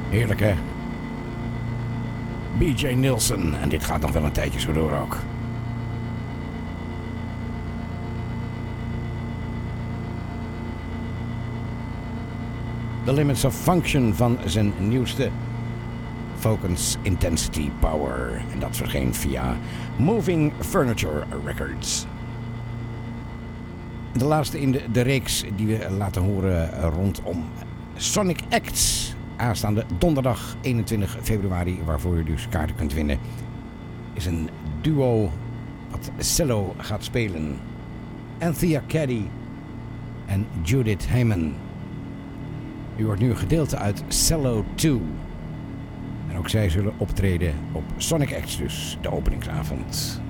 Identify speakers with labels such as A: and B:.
A: Heerlijk hè? B.J. Nilsson. En dit gaat nog wel een tijdje zo door ook. The Limits of Function van zijn nieuwste Focus Intensity Power. En dat verscheen via Moving Furniture Records. De laatste in de reeks die we laten horen rondom Sonic Acts. Aanstaande donderdag 21 februari, waarvoor je dus kaarten kunt winnen, is een duo wat cello gaat spelen. Anthea Caddy en Judith Heyman. U hoort nu een gedeelte uit Cello 2. En ook zij zullen optreden op Sonic Acts, dus de openingsavond.